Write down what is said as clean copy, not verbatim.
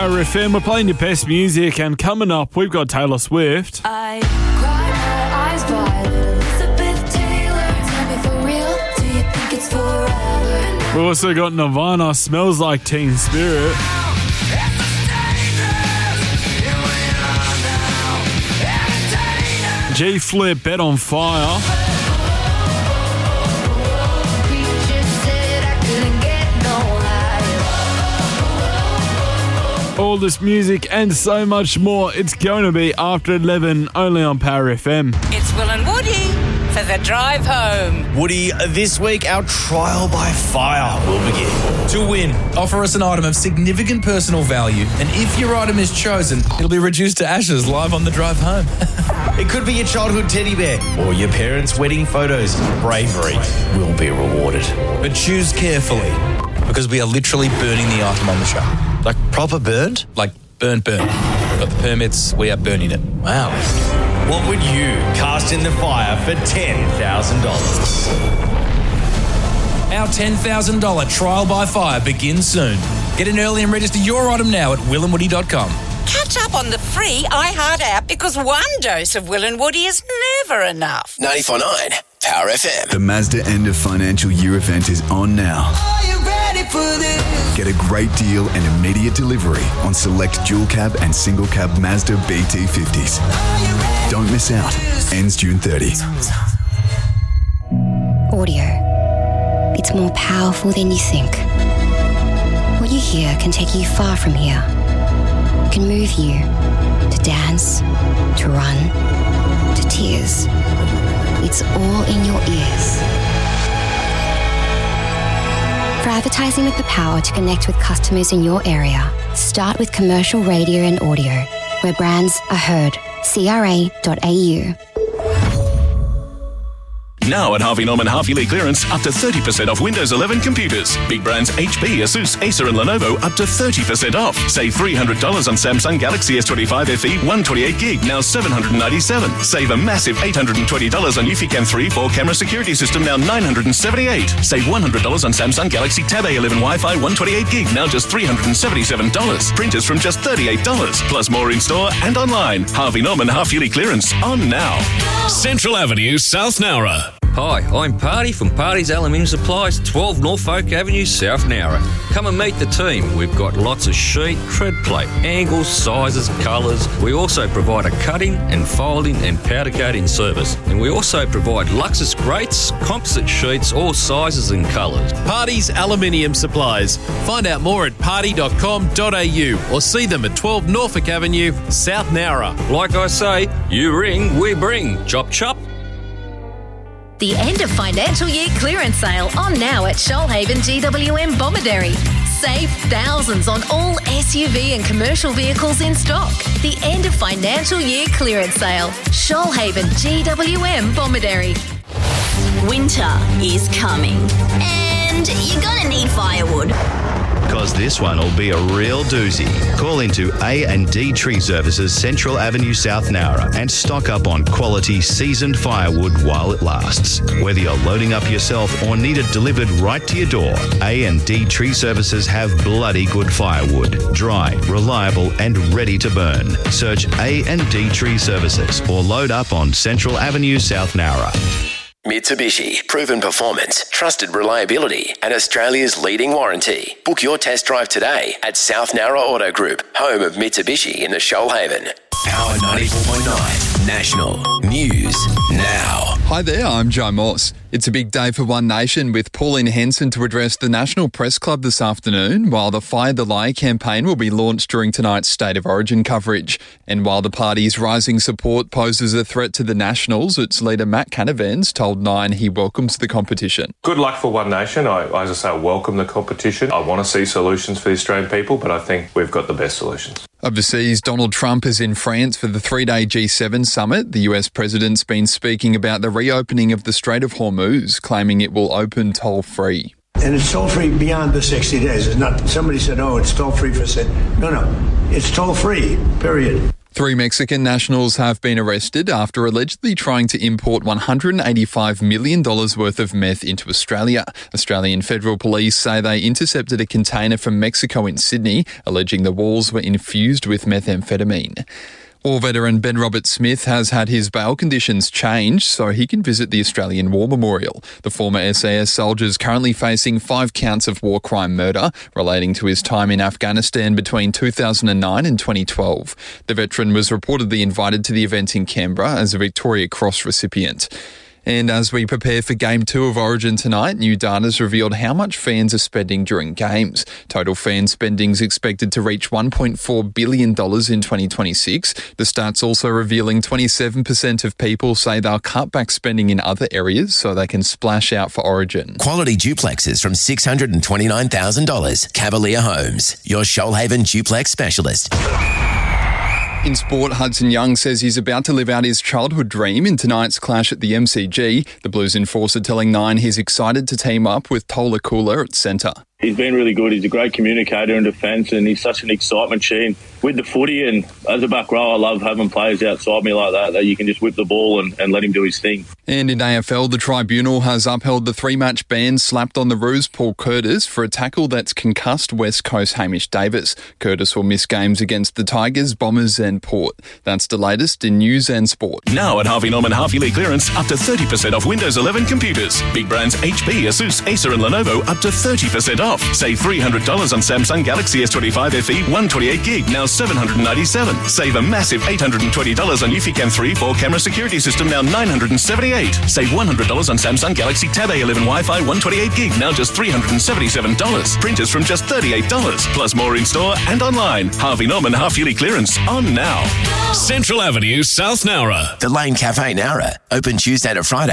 Power FM. We're playing your best music, and coming up, we've got Taylor Swift. I cry my eyes wide. Elizabeth Taylor, tell me for real, do you think it's forever? We've also got Nirvana, Smells Like Teen Spirit. G-Flip, Bet on Fire. All this music and so much more. It's going to be after 11, only on Power FM. It's Will and Woody for the drive home. Woody, this week our trial by fire will begin. To win, offer us an item of significant personal value, and if your item is chosen, it'll be reduced to ashes live on the drive home. It could be your childhood teddy bear or your parents' wedding photos. Bravery will be rewarded. But choose carefully, because we are literally burning the item on the show. Like proper burned? Like burnt. We've got the permits, we are burning it. Wow. What would you cast in the fire for $10,000? Our $10,000 trial by fire begins soon. Get in early and register your item now at willandwoody.com. Catch up on the free iHeart app, because one dose of Will and Woody is never enough. 94.9 Power FM. The Mazda end of financial year event is on now. Are you ready for this? Get a great deal and immediate delivery on select dual cab and single cab Mazda BT50s. Don't miss out. Ends June 30. Audio. It's more powerful than you think. What you hear can take you far from here. It can move you to dance, to run, to tears. It's all in your ears. For advertising with the power to connect with customers in your area, start with commercial radio and audio, where brands are heard. CRA.au. Now at Harvey Norman half-yearly clearance, up to 30% off Windows 11 computers. Big brands HP, Asus, Acer and Lenovo up to 30% off. Save $300 on Samsung Galaxy S25 FE 128GB, now $797. Save a massive $820 on Eufycam 3 4-camera security system, now $978. Save $100 on Samsung Galaxy Tab A11 Wi-Fi 128GB, now just $377. Printers from just $38. Plus more in-store and online. Harvey Norman half-yearly clearance on now. Central Avenue, South Nowra. Hi, I'm Party from Party's Aluminium Supplies, 12 Norfolk Avenue, South Nowra. Come and meet the team. We've got lots of sheet, tread plate, angles, sizes, colours. We also provide a cutting and folding and powder coating service. And we also provide Luxus grates, composite sheets, all sizes and colours. Party's Aluminium Supplies. Find out more at party.com.au or see them at 12 Norfolk Avenue, South Nowra. Like I say, you ring, we bring. Chop chop. The end of financial year clearance sale on now at Shoalhaven GWM Bomaderry. Save thousands on all SUV and commercial vehicles in stock. The end of financial year clearance sale. Shoalhaven GWM Bomaderry. Winter is coming, and you're gonna need firewood. Because this one will be a real doozy. Call into A&D Tree Services, Central Avenue, South Nowra, and stock up on quality seasoned firewood while it lasts. Whether you're loading up yourself or need it delivered right to your door, A&D Tree Services have bloody good firewood. Dry, reliable, and ready to burn. Search A&D Tree Services or load up on Central Avenue, South Nowra. Mitsubishi, proven performance, trusted reliability, and Australia's leading warranty. Book your test drive today at South Nowra Auto Group, home of Mitsubishi in the Shoalhaven. Power 94.9 National News Now. Hi there, I'm Joe Morse. It's a big day for One Nation, with Pauline Henson to address the National Press Club this afternoon, while the Fire the Lie campaign will be launched during tonight's State of Origin coverage. And while the party's rising support poses a threat to the Nationals, its leader Matt Canavan's told Nine he welcomes the competition. Good luck for One Nation. As I say, I welcome the competition. I want to see solutions for the Australian people, but I think we've got the best solutions. Overseas, Donald Trump is in France for the 3-day G7 summit. The US president's been speaking about the reopening of the Strait of Hormuz, claiming it will open toll-free. And it's toll-free beyond the 60 days. It's not, somebody said, oh, it's toll-free for... No, it's toll-free, period. 3 Mexican nationals have been arrested after allegedly trying to import $185 million worth of meth into Australia. Australian Federal Police say they intercepted a container from Mexico in Sydney, alleging the walls were infused with methamphetamine. War veteran Ben Roberts-Smith has had his bail conditions changed so he can visit the Australian War Memorial. The former SAS soldier is currently facing 5 counts of war crime murder relating to his time in Afghanistan between 2009 and 2012. The veteran was reportedly invited to the event in Canberra as a Victoria Cross recipient. And as we prepare for Game 2 of Origin tonight, new data's revealed how much fans are spending during games. Total fan spending is expected to reach $1.4 billion in 2026. The stats also revealing 27% of people say they'll cut back spending in other areas so they can splash out for Origin. Quality duplexes from $629,000. Cavalier Homes, your Shoalhaven duplex specialist. In sport, Hudson Young says he's about to live out his childhood dream in tonight's clash at the MCG. The Blues enforcer telling Nine he's excited to team up with Tola Kula at centre. He's been really good. He's a great communicator in defence and he's such an excitement machine with the footy. And as a back row, I love having players outside me like that you can just whip the ball and let him do his thing. And in AFL, the Tribunal has upheld the 3-match ban slapped on the Roos Paul Curtis for a tackle that's concussed West Coast Hamish Davis. Curtis will miss games against the Tigers, Bombers and Port. That's the latest in news and sport. Now at Harvey Norman half-yearly clearance, up to 30% off Windows 11 computers. Big brands HP, Asus, Acer and Lenovo up to 30% off. Save $300 on Samsung Galaxy S25 FE 128GB, now $797. Save a massive $820 on Eufy 3 4-camera security system, now $978. Save $100 on Samsung Galaxy Tab A11 Wi-Fi 128GB, now just $377. Printers from just $38. Plus more in store and online. Harvey Norman half-yearly clearance on now. Central Avenue, South Nowra. The Lane Cafe Nowra, open Tuesday to Friday.